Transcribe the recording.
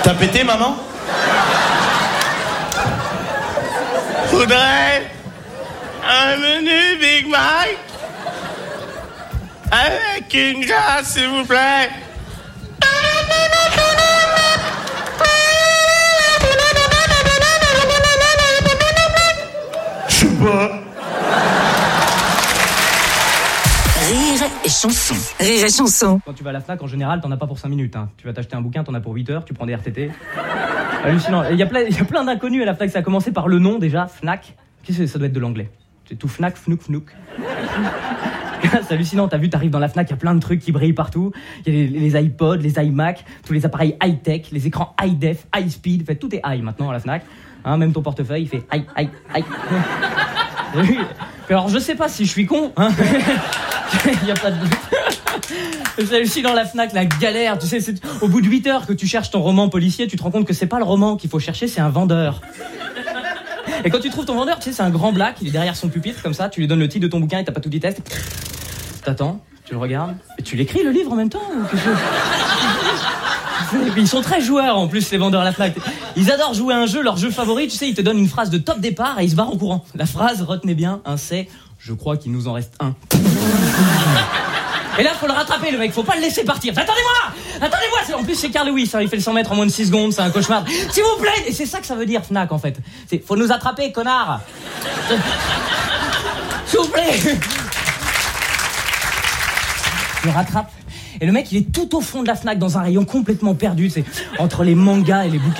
T'as pété, maman? Faudrait un menu Big Mac avec une glace, s'il vous plaît. Je sais pas. Rire et chanson. Rire et chanson. Quand tu vas à la Fnac, en général, t'en as pas pour 5 minutes. Hein. Tu vas t'acheter un bouquin, t'en as pour 8 heures, tu prends des RTT. Hallucinant. Il y a plein d'inconnus à la Fnac. Ça a commencé par le nom déjà, Fnac. Qu'est-ce que ça doit être de l'anglais? C'est tout Fnac, Fnouk, Fnouk. C'est hallucinant, t'as vu, t'arrives dans la Fnac, il y a plein de trucs qui brillent partout. Il y a les iPods, les iMac, tous les appareils high-tech, les écrans high-def, high-speed. En fait, tout est high maintenant à la Fnac. Hein, même ton portefeuille, il fait high. Alors, je sais pas si je suis con, hein. Il y a pas de doute. C'est hallucinant la Fnac, la galère. Tu sais, c'est au bout de 8 heures que tu cherches ton roman policier, tu te rends compte que c'est pas le roman qu'il faut chercher, c'est un vendeur. Et quand tu trouves ton vendeur, tu sais, c'est un grand black, il est derrière son pupitre, comme ça, tu lui donnes le titre de ton bouquin et t'as pas tout dit test. T'attends, tu le regardes, et tu l'écris le livre en même temps ou quelque chose. Et puis ils sont très joueurs en plus, ces vendeurs à la Fnac. Ils adorent jouer à un jeu, leur jeu favori, tu sais, ils te donnent une phrase de top départ et ils se barrent en courant. La phrase, retenez bien, c'est « Je crois qu'il nous en reste un ». Et là, faut le rattraper, le mec, faut pas le laisser partir. Attendez-moi. En plus, c'est Carl Lewis, hein, il fait le 100 mètres en moins de 6 secondes, c'est un cauchemar. S'il vous plaît. Et c'est ça que ça veut dire, Fnac, en fait. C'est, faut nous attraper, connard. S'il vous plaît. Je le rattrape. Et le mec, il est tout au fond de la Fnac, dans un rayon complètement perdu, c'est entre les mangas et les bouquins.